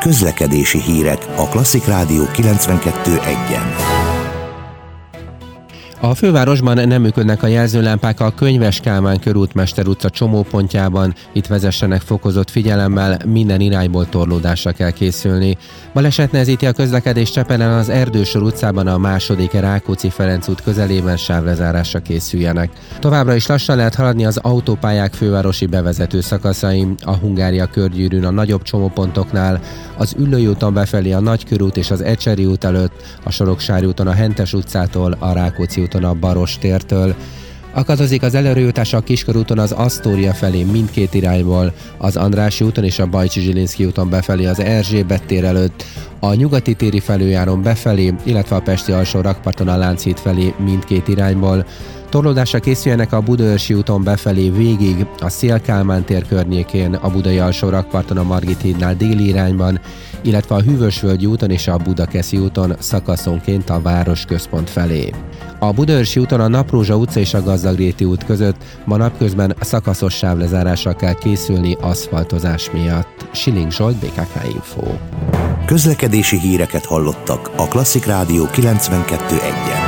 Közlekedési hírek a Klasszik Rádió 92.1-en. A fővárosban nem működnek a jelzőlámpák a Könyves Kálmán körút Mester utca csomópontjában. Itt vezessenek fokozott figyelemmel, minden irányból torlódásra kell készülni. Baleset nehezíti a közlekedést Csepelen az Erdősor utcában a második Rákóczi-Ferenc út közelében, sávlezárásra készüljenek. Továbbra is lassan lehet haladni az autópályák fővárosi bevezető szakaszain, a Hungária körgyűrűn a nagyobb csomópontoknál, az Üllői úton befelé a Nagykörút és az Ecseri út előtt, a Soroksári úton a Hentes utcától, a Rákóczi úton a Barostértől. Akadozik az előrejutás a Kiskörúton az Asztória felé mindkét irányból, az Andrássy úton és a Bajcsi-Zsilinszky úton befelé az Erzsébet tér előtt, a Nyugati téri felüljáron befelé, illetve a Pesti alsó rakparton a Lánchíd felé mindkét irányból. Torlódásra készüljenek a Budaörsi úton befelé végig, a Széll-Kálmán tér környékén, a Budai alsó rakparton a Margit hídnál déli irányban, illetve a Hűvösvölgyi úton és a Budakeszi úton szakaszonként a városközpont felé. A Budaörsi úton a Naprózsa utca és a Gazdagréti út között ma napközben szakaszos sávlezárásra kell készülni aszfaltozás miatt. Siling Zsolt, BKK Info. Közlekedési híreket hallottak a Klasszik Rádió 92.1-en.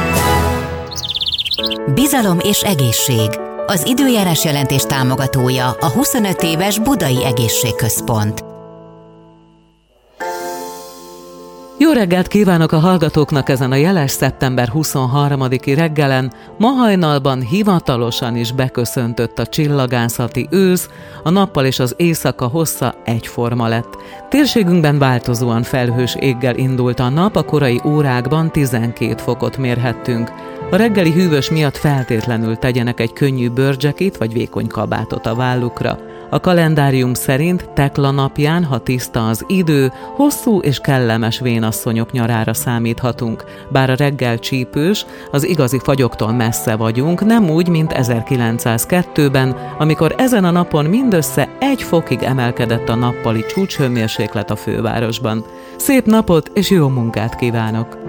Bizalom és egészség. Az időjárás jelentés támogatója a 25 éves Budai Egészségközpont. Jó reggelt kívánok a hallgatóknak ezen a jeles szeptember 23-i reggelen. Ma hajnalban hivatalosan is beköszöntött a csillagászati ősz, a nappal és az éjszaka hossza egyforma lett. Térségünkben változóan felhős éggel indult a nap, a korai órákban 12 fokot mérhettünk. A reggeli hűvös miatt feltétlenül tegyenek egy könnyű bőrcsekit vagy vékony kabátot a vállukra. A kalendárium szerint Tekla napján, ha tiszta az idő, hosszú és kellemes vénasszonyok nyarára számíthatunk. Bár a reggel csípős, az igazi fagyoktól messze vagyunk, nem úgy, mint 1902-ben, amikor ezen a napon mindössze 1 fokig emelkedett a nappali csúcshőmérséklet a fővárosban. Szép napot és jó munkát kívánok!